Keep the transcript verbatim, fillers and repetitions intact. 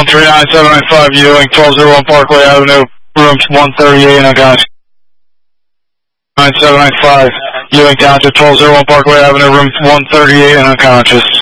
three nine seven nine five, Ewing, twelve oh one Parkway Avenue, rooms one thirty-eight and unconscious. nine seven nine five, Ewing Township, twelve oh one Parkway Avenue, room one thirty-eight and unconscious.